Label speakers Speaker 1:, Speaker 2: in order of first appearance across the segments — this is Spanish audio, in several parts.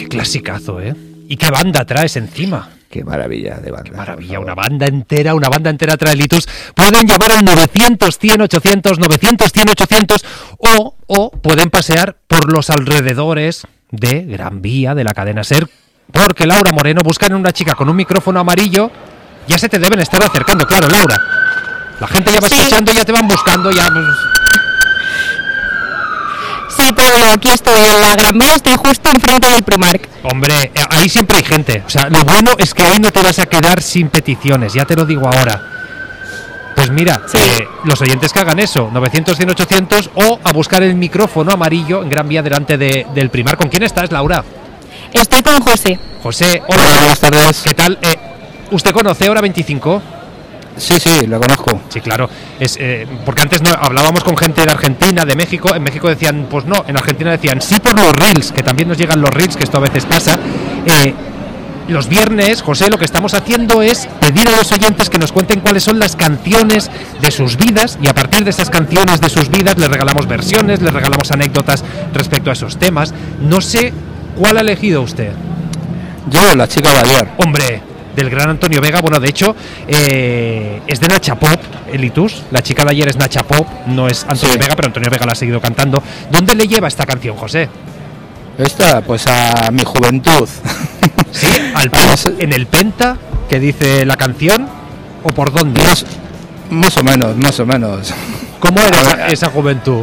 Speaker 1: clasicazo, ¿eh? ¿Y qué banda traes encima?
Speaker 2: Qué maravilla de banda.
Speaker 1: Qué maravilla, una banda entera trae Litus. Pueden llamar al 900-100-800, 900-100-800 o pueden pasear por los alrededores de Gran Vía, de la cadena SER, porque Laura Moreno buscan una chica con un micrófono amarillo. Ya se te deben estar acercando, claro, Laura. La gente ya va escuchando, ya te van buscando, ya...
Speaker 3: Sí, Pablo, aquí estoy en la Gran Vía, estoy justo enfrente del Primark.
Speaker 1: Hombre, ahí siempre hay gente. O sea, lo bueno es que ahí no te vas a quedar sin peticiones, ya te lo digo ahora. Pues mira, los oyentes que hagan eso, 900-100-800 o a buscar el micrófono amarillo en Gran Vía delante del Primark. ¿Con quién estás, Laura?
Speaker 3: Estoy con José.
Speaker 1: José, hola,
Speaker 2: buenas tardes.
Speaker 1: ¿Qué tal? ¿Usted conoce Hora 25?
Speaker 2: Sí, lo conozco.
Speaker 1: Sí, claro. Porque antes no hablábamos con gente de Argentina, de México. En México decían, pues no. En Argentina decían, sí, por los reels, que también nos llegan los reels, que esto a veces pasa. Los viernes, José, lo que estamos haciendo es pedir a los oyentes que nos cuenten cuáles son las canciones de sus vidas, y a partir de esas canciones de sus vidas les regalamos versiones, les regalamos anécdotas respecto a esos temas. No sé cuál ha elegido usted.
Speaker 2: Yo, La chica de ayer.
Speaker 1: Hombre, del gran Antonio Vega. Bueno, de hecho, es de Nacha Pop, Litus. La chica de ayer es Nacha Pop, no es Antonio Vega, pero Antonio Vega la ha seguido cantando. ¿Dónde le lleva esta canción, José?
Speaker 2: Esta, pues a mi juventud.
Speaker 1: ¿Sí? ¿En el Penta, que dice la canción? ¿O por dónde?
Speaker 2: Más o menos.
Speaker 1: ¿Cómo era esa juventud?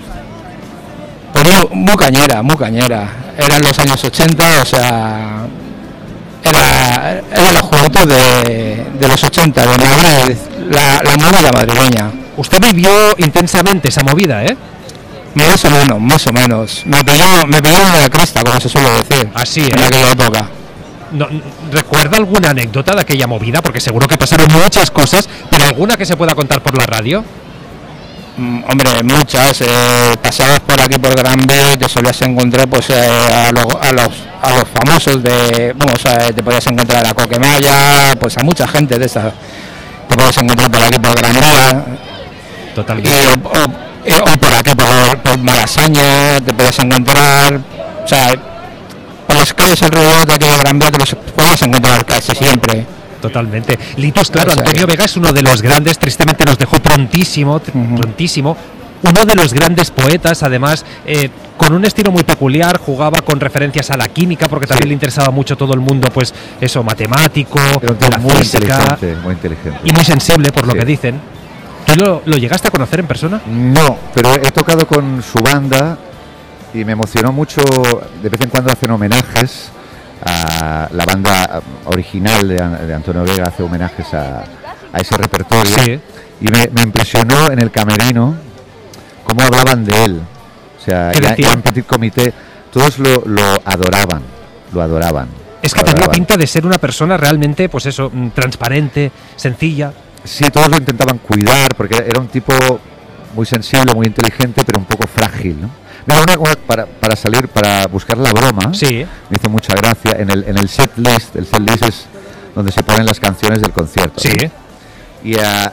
Speaker 2: Pues muy cañera. Eran los años 80, o sea... Era la juventud de los 80, de Madrid, la movida madrileña.
Speaker 1: Usted vivió intensamente esa movida, ¿eh?
Speaker 2: Más o menos. Me pilló en la cresta, como se suele decir.
Speaker 1: Así,
Speaker 2: en aquella época.
Speaker 1: No, ¿recuerda alguna anécdota de aquella movida? Porque seguro que pasaron muchas cosas, pero ¿alguna que se pueda contar por la radio?
Speaker 2: Hombre, muchas. Pasabas por aquí por Gran Vía y te solías encontrar pues a los famosos de... te podías encontrar a Coquemaya, pues a mucha gente de esa. Te podías encontrar por aquí por Gran Vía.
Speaker 1: Totalmente.
Speaker 2: O por aquí por Malasaña te podías encontrar... O sea, por las calles alrededor de aquí de Gran Vía te los podías encontrar casi siempre.
Speaker 1: Totalmente. Litus, claro, Antonio Vega es uno de los grandes, tristemente nos dejó prontísimo, uno de los grandes poetas, además, con un estilo muy peculiar, jugaba con referencias a la química, porque también le interesaba mucho todo el mundo, pues eso, matemático, la música,
Speaker 4: muy inteligente.
Speaker 1: Y muy sensible, por lo que dicen. ¿Tú lo llegaste a conocer en persona?
Speaker 4: No, pero he tocado con su banda y me emocionó mucho. De vez en cuando hacen homenajes a la banda original de Antonio Vega, hace homenajes a ese repertorio.
Speaker 1: Sí.
Speaker 4: Y me impresionó en el camerino cómo hablaban de él. O sea, ya en Petit Comité todos lo adoraban.
Speaker 1: Es que tenía pinta de ser una persona realmente, pues eso, transparente, sencilla.
Speaker 4: Sí, todos lo intentaban cuidar porque era un tipo muy sensible, muy inteligente, pero un poco frágil, ¿no? Mira, para salir, para buscar la broma, me hizo mucha gracia. En el set list, el set list es donde se ponen las canciones del concierto.
Speaker 1: Sí.
Speaker 4: ¿No? Y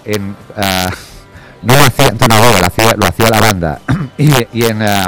Speaker 4: no lo hacía Antonio Vega, lo hacía la banda. y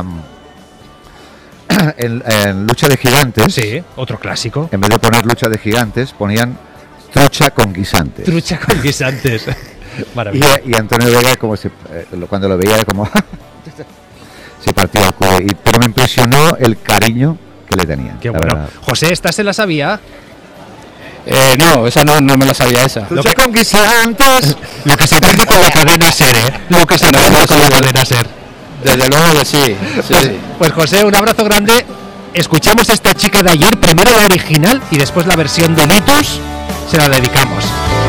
Speaker 4: en Lucha de Gigantes,
Speaker 1: sí, otro clásico.
Speaker 4: En vez de poner Lucha de Gigantes, ponían Trucha con guisantes.
Speaker 1: Trucha con guisantes. Maravilloso.
Speaker 4: Y Antonio Vega, cuando lo veía, como se partió el culo. Pero me impresionó el cariño que le tenían.
Speaker 1: Qué bueno. Verdad. José, ¿esta se la sabía?
Speaker 2: No, esa no me la sabía esa.
Speaker 4: Trucha con guisantes.
Speaker 1: Lo que se aprende con la cadena SER, ¿eh? Lo que se aprende con la cadena SER.
Speaker 2: Desde luego que sí.
Speaker 1: Pues José, un abrazo grande. Escuchamos a esta chica de ayer, primero la original y después la versión de Litus. Se la dedicamos.